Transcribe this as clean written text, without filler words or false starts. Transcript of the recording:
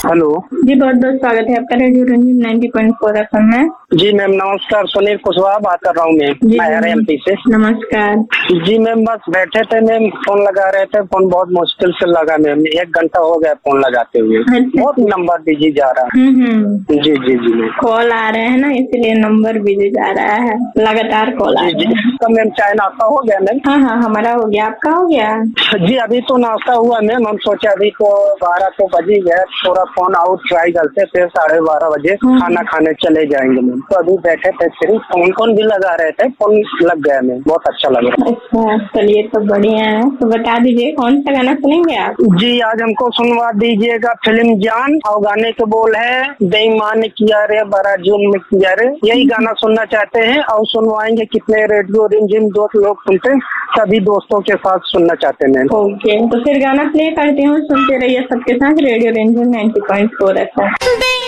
Hello. जी बहुत बहुत स्वागत है आपका रेडियो रंजीत 90.4 FM में। जी मैम नमस्कार, सुनील कुशवाहा बात कर रहा हूँ मैं MP से। नमस्कार। जी मैम बस बैठे थे मैम, फोन लगा रहे थे, फोन बहुत मुश्किल से लगा मैम, 1 घंटा हो गया फोन लगाते हुए। बहुत नंबर बिजी जा रहा है। जी जी जी मैम, कॉल आ रहे हैं ना, इसीलिए नंबर बिजी जा रहा है, लगातार कॉल आ रहे हैं। तो मैम चाय नाश्ता हो गया मैम? हाँ हाँ हमारा हो गया, आपका हो गया? जी अभी तो नाश्ता हुआ मैम, हम सोचे अभी तो 12 तो बज ही गया, थोड़ा फोन आउट ट्राई करते, फिर 12:30 बजे खाना खाने चले जाएंगे मैम। तो अभी बैठे थे, सिर्फ फोन भी लगा रहे थे, फोन लग गया मैम, बहुत अच्छा लग रहा है। अच्छा चलिए तो बढ़िया है। तो बता दीजिए कौन सा गाना सुनेंगे आप? जी आज हमको सुनवा दीजिएगा फिल्म जान, और गाने के बोल है बेईमान किया रे बड़ा जुल्म किया रे, यही गाना सुनना चाहते हैं और सुनवाएंगे। कितने रेडियो रिमझिम दोस्त लोग सुनते हैं, सभी दोस्तों के साथ सुनना चाहते हैं। ओके तो फिर गाना प्ले करती हूँ, सुनते रहिए सबके साथ रेडियो रिमझिम 90.4 FM।